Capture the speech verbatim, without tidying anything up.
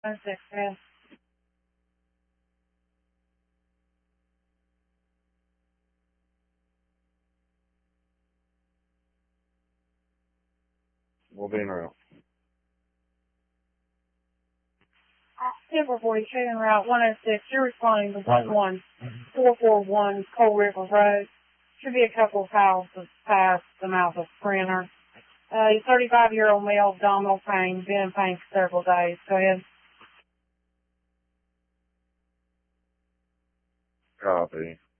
one six, man. We'll be en route. Denver forty-two en route one oh six. You're responding to one one four four one Coal River Road. Should be a couple of houses past the mouth of Sprinter. Uh, he's thirty-five-year-old male, abdominal pain, been in pain for several days. Go ahead. Copy.